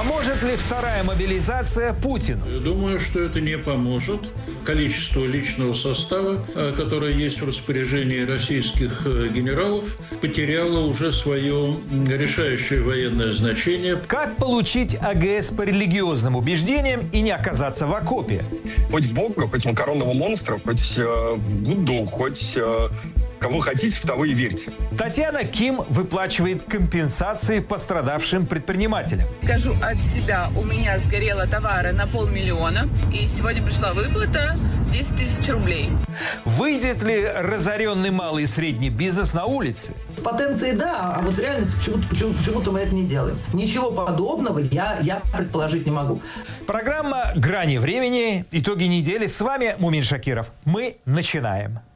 Поможет ли вторая мобилизация Путину? Я думаю, что это не поможет. Количество личного состава, которое есть в распоряжении российских генералов, потеряло уже свое решающее военное значение. Как получить АГС по религиозным убеждениям и не оказаться в окопе? Хоть в Бога, хоть макаронного монстра, хоть в Будду, хоть кого хотите, в того и верьте. Татьяна Ким выплачивает компенсации пострадавшим предпринимателям. Скажу от себя, у меня сгорело товара на 500 000, и сегодня пришла выплата 10 000 рублей. Выйдет ли разоренный малый и средний бизнес на улице? В потенции да, а вот в реальности почему-то мы это не делаем. Ничего подобного я предположить не могу. Программа «Грани времени». Итоги недели. С вами Мумин Шакиров. Мы начинаем.